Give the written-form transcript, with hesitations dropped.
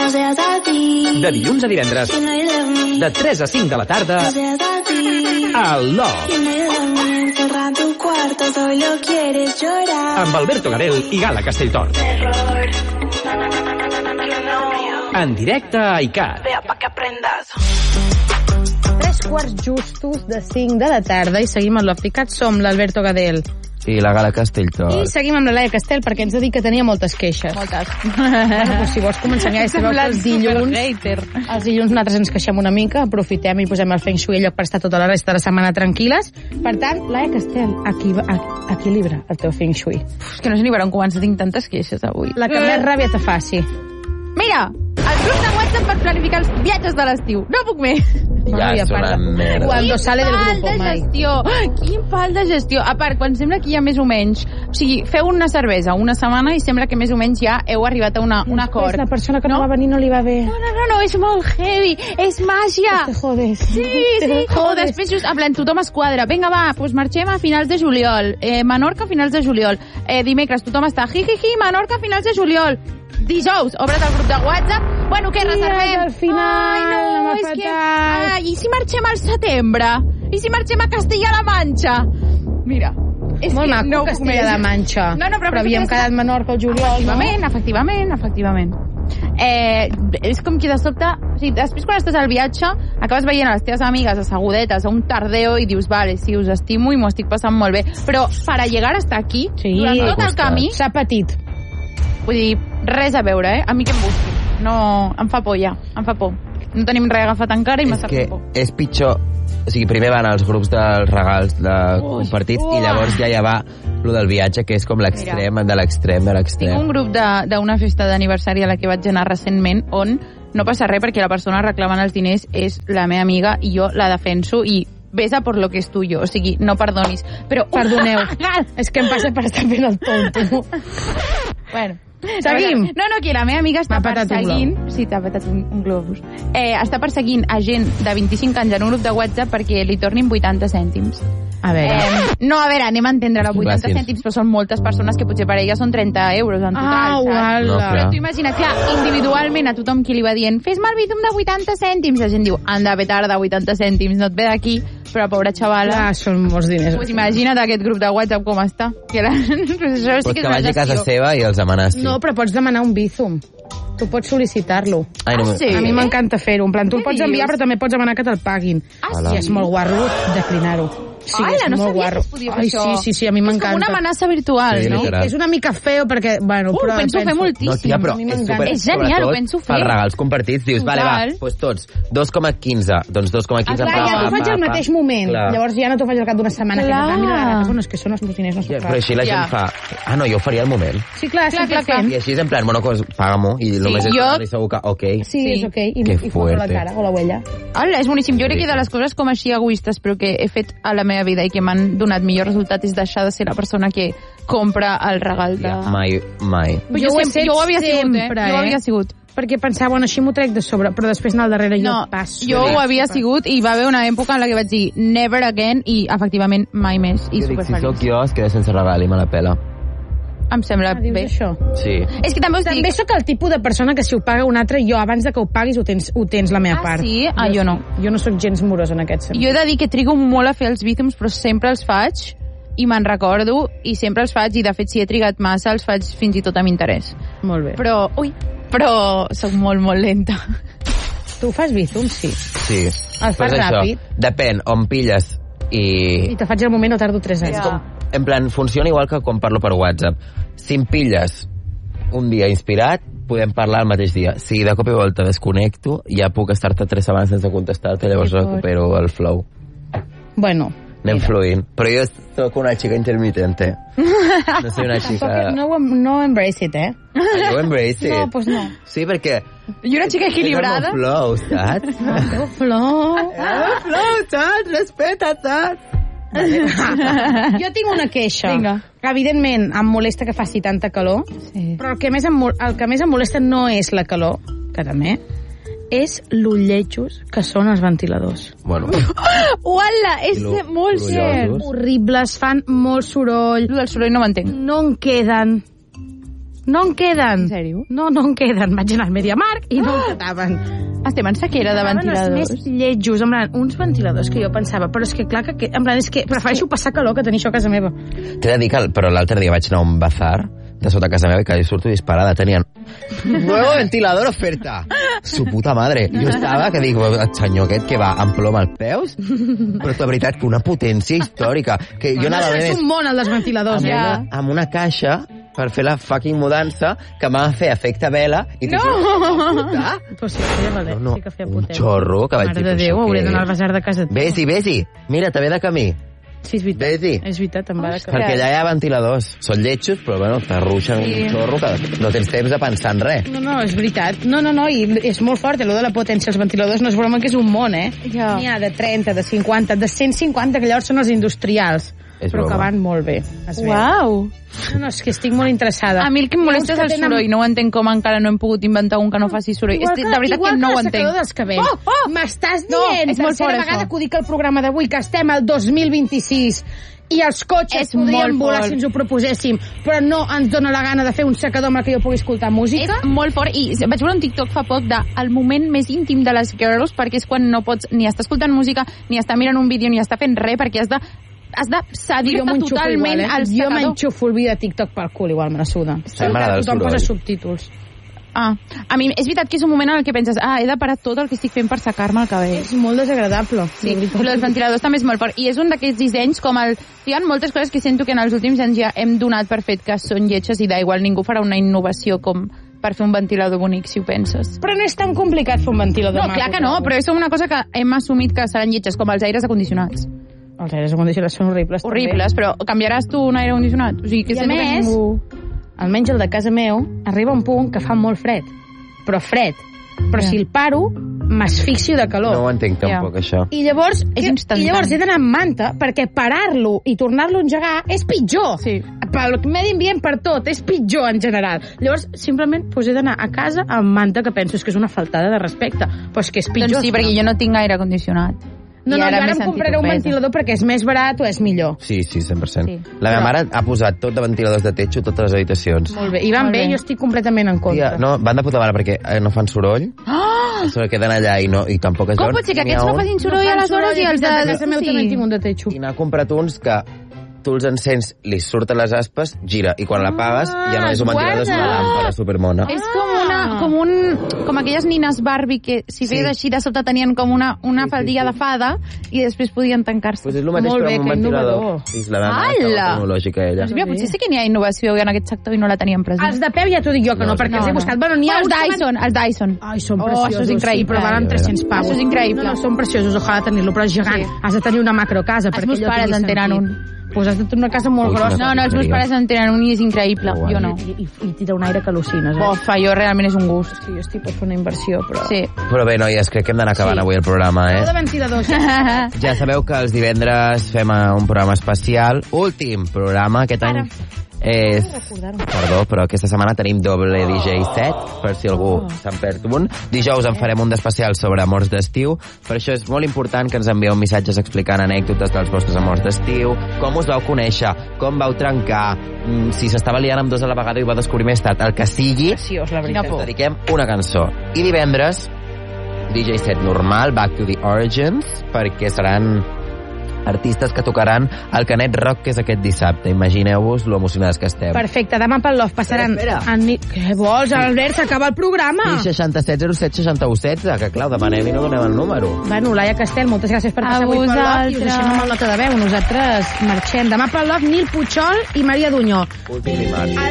no seas así. De dilluns a divendres, Si no eres mí, de 3 a 5 de la tarda, no seas así. al Love, Si no eres mí, encerra en tu cuarto, solo quieres llorar. amb Alberto Gadel i Gala Castelltort. Terror. En directe a ICAT. Vea pa' que aprendas. 3:45 de la tarda i seguim amb l'Opticat. Som l'Alberto Gadel I la Gala Castelltort. i seguim amb la Laia Castell perquè ens ha dit que tenia moltes queixes. Moltes. Bueno, doncs si vols començar ja, sabeu que els dilluns nosaltres ens queixem una mica, aprofitem i posem el Feng Shui a lloc per estar tota la resta de la setmana tranquil·les. Per tant, Laia Castell, equilibra el teu Feng Shui. És que no sé ni per on començar, tinc tantes queixes avui. La que més ràbia te faci. Mira, el grup de WhatsApp per planificar els viatges de l'estiu. No puc més. Ja és una merda. Cuando sale del grupo, mai. Quin pal de gestió. A part, quan sembla que hi ha més o menys... O sigui, feu una cervesa una setmana i sembla que més o menys ja heu arribat a un acord. Després la persona que no va venir no li va bé. No, és molt heavy. És màgia. Te jodes. Sí. O després, just, en plan, tothom es quadra. Vinga, va, doncs marxem a finals de juliol. Menorca a finals de juliol. Dimecres tothom està Menorca a finals de juliol. Dijous, obres el grup de WhatsApp. Bueno, què reservem? Al final, no, és que... I si marxem al setembre? I si marxem a Castilla-La Manxa? Mira, és molt que maco, no Castella-La Manxa. No, però havíem quedat Menorca al juliol, no? Efectivament. És com que de sobte... O sigui, després quan estàs al viatge acabes veient a les teves amigues assegudetes a un tardeo i dius, vale, sí, us estimo i m'ho estic passant molt bé. Però per a llegar hasta aquí, durant tot el camí... S'ha patit. Vull dir, res a veure, a mi que em busqui. No, em fa por ja, em fa por. No tenim res agafat encara i m'està fent por. És pitjor, o sigui, primer van els grups dels regals compartits i llavors ja va lo del viatge, que és com l'extrem de l'extrem de l'extrem. Tinc un grup d'una festa d'aniversari a la que vaig anar recentment on no passa res perquè la persona reclamant els diners és la meva amiga i jo la defenso i besa por lo que és tuyo, o sigui, no perdonis. Però perdoneu, és que em passa per estar fent el tonto. Bueno, seguim. No, que la meva amiga està perseguint... Sí, t'ha petat un globus. Està perseguint a gent de 25 anys en un grup de WhatsApp perquè li tornin 80 cèntims. A veure... a veure, anem a entendre, 80 cèntims, però són moltes persones que potser per elles són 30 euros en total, saps? No, però tu imagina, clar, individualment a tothom qui li va dient fes-me el bizum de 80 cèntims, la gent diu, anda, petarda, 80 cèntims, no et ve d'aquí, però pobra xavala... Clar, són molts diners. Pues imagina't aquest grup de WhatsApp com està. Que que vagi a casa seva i els amenaci. No, però pots demanar un bizum. Tu pots sol·licitar-lo. Sí? A mi m'encanta fer-ho. En plan, tu el pots enviar, però també pots demanar que te'l paguin. I és molt guarro declinar-ho. Sí, és molt guarro. Sí, a mi m'encanta. És com una amenaça virtual, no? És una mica feo perquè, bueno, però... penso fer moltíssim. No, tia, però és genial, ho penso fer. Els regals compartits, dius, vale, va, doncs tots, 2,15. Doncs 2,15... Clar, ja t'ho faig al mateix moment. Llavors ja no t'ho faig al cap d'una setmana. És que són els meus diners, no s'ho però així la gent fa... no, jo ho faria al moment. Sí, clar. I així és en plan, bueno, paga-m'ho, i només és segur que, ok. Sí, és ok, i foto la cara o la huella. Hola, és boníssim. Jo crec que de les coses com així egoistes, però que he fet a la meva vida i que m'han donat millor resultat és deixar de ser la persona que compra el regal de... Mai. Jo ho havia sigut, Jo ho havia sigut. Perquè pensava, bueno, així m'ho trec de sobre, però després anar al darrere jo passo. Jo ho havia sigut i va haver una època en la que vaig dir never again i efectivament mai més. I jo dic, si sóc jo, es queda sense regal i me la pela. Em sembla bé. Això? Sí. És que també sóc el tipus de persona que si ho paga un altre, jo abans de que ho paguis ho tens la meva part. Sí? Jo no. Jo no sóc gens morosa en aquest sentit. Jo he de dir que trigo molt a fer els bízums, però sempre els faig i me'n recordo i sempre els faig i de fet si he trigat massa els faig fins i tot amb interès. Molt bé. Però sóc molt, molt lenta. Tu fas bízums? Sí. El fas ràpid? Depèn, on pilles i te faig al moment o tardo 3 anys. En plan, funciona igual que quan parlo per WhatsApp. Si em pilles un dia inspirat, podem parlar el mateix dia. Si de cop i volta desconnecto, ja puc estar-te 3 setmanes sense contestar-te, llavors recupero el flow. Bueno. Anem fluint. Però jo soc una xica intermitente. No soy una xica... No embrace it, Jo embrace it. No, pues no. Sí, perquè... I una xica equilibrada. És el meu flow, saps? El teu flow. El flow, saps? Respeta, saps? Jo tinc una queixa. Vinga. Evidentment, em molesta que faci tanta calor, però el que més em molesta no és la calor, que també, és lo lletjos que són els ventiladors. Bueno. Uala, és molt cert. Horribles, fan molt soroll. Lo del soroll no m'entenc. No en queden. No en queden. En sèrio? No en queden. Vaig anar al MediaMarkt i no en quedaven. Estem en sequera de ventiladors. Els més lletjos, en plan, uns ventiladors que jo pensava, però és que clar que en plan, és que prefereixo passar calor que tenir això a casa meva. T'he de dir que, però l'altre dia vaig anar a un bazar de sota casa meva i que surto disparada. Tenien nuevo ventilador oferta. Su puta madre. Jo estava que dic, el senyor aquest que va amb plom als peus, però de veritat que una potència històrica. Que jo anava és un món, el dels ventiladors, amb una caixa per fer la fucking mudança que m'ha de fer efecte vela i No! Pues sí, feia valer, no, sí que feia un potència. xorro que vaig Mare dir... de Déu, hauré d'anar al bazar de casa teva. Vés-hi. Mira, te ve de camí. Sí, és veritat. Vés-hi. És veritat, em va de camí. Perquè allà hi ha ventiladors. Són lletjos, però bueno, t'arruixen un xorro que no tens temps de pensar en res. No, és veritat. No, i és molt fort, allò de la potència. Els ventiladors no és broma que és un món, Ja. N'hi ha de 30, de 50, de 150, que llavors són els industrials. És però broma. que van molt bé. Uau! No, és que estic molt interessada. A mi el que em molesta és el soroll. No ho entenc com encara no hem pogut inventar un que no faci soroll. Igual De veritat que no ho entenc. Igual que el secador dels cabells. M'estàs No, dient, és molt fort, tercera vegada això. que ho dic al programa d'avui, que estem al 2026 i els cotxes És molt podrien volar fort. si ens ho proposéssim, però no ens dona la gana de fer un secador amb el que jo pugui escoltar música. És molt fort, i vaig veure un TikTok fa poc del moment més íntim de les girls, perquè és quan no pots ni estar escoltant música, ni estar mirant un vídeo, ni estar fent res, perquè has de cedir-te totalment al Jo secador. m'enxufo el vídeo de TikTok pel cul, igual me la suda. m'agrada el Tothom soroll. posa subtítols. A mi és veritat que és un moment en el que penses he de parar tot el que estic fent per secar-me el cabell. És molt desagradable. Sí, però els ventiladors també és molt fort. I és un d'aquests dissenys com el... Hi ha moltes coses que sento que en els últims anys ja hem donat per fet que són lletges i d'igual ningú farà una innovació com per fer un ventilador bonic, si ho penses. Però no és tan complicat fer un ventilador No, maco, clar que no, però és una cosa que hem assumit que seran lletges, com els aires acondicionats. Els aires acondicionats són horribles. Horribles, però canviaràs tu un aire acondicionat? O sigui, que I a sento que més, ningú... almenys el de casa meu, arriba un punt que fa molt fred. Però fred. Però si el paro, m'asfixio de calor. No ho entenc tampoc, això. I llavors, És instantani. he d'anar amb manta, perquè parar-lo i tornar-lo a engegar és pitjor. Sí. Pel medi ambient, per tot, és pitjor en general. Llavors, simplement he d'anar a casa amb manta, que penso és que és una faltada de respecte. Però és que és pitjor. Doncs sí, perquè jo no tinc aire condicionat. No, I ara m'he em sentit compraré un ofesa. ventilador perquè és més barat o és millor. Sí, 100%. Sí. La meva mare ha posat tot de ventiladors de techo a totes les habitacions. Molt bé. I van Molt bé, bé. jo estic completament en contra. Tia, no, van de puta mare perquè no fan soroll. Se queden allà i tampoc es Com veuen. pot ser que N'hi ha aquests no un- facin soroll aleshores i els de... A casa meu també en tinc un de techo. I n'ha comprat uns que tu els encens, li surten les aspes, gira, i quan l'apagues ja no és un ventilador, és una guarda. làmpara supermona. És com aquelles nines Barbie que si feies així de sobte tenien com una faldilla de fada i després podien tancar-se. Pues és el mateix Molt però bé, amb un que ventilador. innovador. Sí, la meva mare estava Ala! tecnològica, ella. Doncs mira, potser sí que n'hi ha innovació en aquest sector i no la teníem present. Els de peu ja t'ho dic jo que no, perquè els he buscat. Bueno, n'hi ha els uns que van- Dyson, els Dyson. Ai, són Oh, preciosos. això és increïble. Sí, però valen 300 pavos. Això és increïble. No, són preciosos, ojalà tenir-lo, però és gegant. Sí. Has de tenir una macrocasa. Els perquè meus allò pares tingui en tenen sentit. un. Pues has de tenir una casa molt Ui, grossa. No, els meus pares en tenen un i és increïble. Que guai. Jo no. I tira un aire que al·lucines. Bofa, jo realment és un gust. Sí, jo estic per fer una inversió, però... Sí. Però bé, noies, crec que hem d'anar acabant Sí. avui el programa, Allò de eh? ventiladors. Ja sabeu que els divendres fem un programa especial. Últim programa aquest any. És... Perdó, però aquesta setmana tenim doble DJ set, per si algú se'n perd un. Dijous en farem un d'especial sobre amors d'estiu. Per això és molt important que ens envieu missatges explicant anècdotes dels vostres amors d'estiu, com us vau conèixer, com vau trencar, si s'estava liant amb dos a la vegada i ho va descobrir més tard, el que sigui, Preciós, la us veritat. dediquem una cançó. I divendres, DJ set normal, Back to the Origins, perquè seran artistes que tocaran el Canet Rock, que és aquest dissabte. Imagineu-vos lo emocionades que estem. Perfecte, demà pel Love passaran... Espera. Què vols, Albert? S'acaba el programa. Sí, 67 07 61 16, que clar, demanem i no donem el número. Bueno, Laia Castel, moltes gràcies per A passar avui pel Love i us vosaltres. deixem amb el nota de veu. Nosaltres marxem. Demà pel Love, Nil Puigol i Maria Dunyó. Últim dimarts.